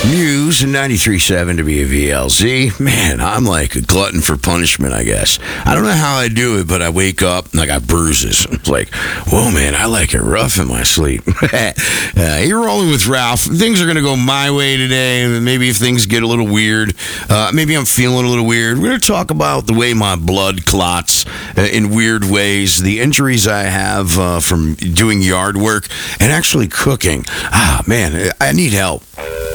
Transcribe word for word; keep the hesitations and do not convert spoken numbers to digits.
Muse ninety-three point seven W V L Z. Man, I'm like a glutton for punishment, I guess. I don't know how I do it, but I wake up and I got bruises. It's like, whoa, man, I like it rough in my sleep. uh, you're rolling with Ralph. Things are going to go my way today. Maybe if things get a little weird, uh, maybe I'm feeling a little weird. We're going to talk about the way my blood clots uh, in weird ways, the injuries I have uh, from doing yard work and actually cooking. Ah, man, I need help.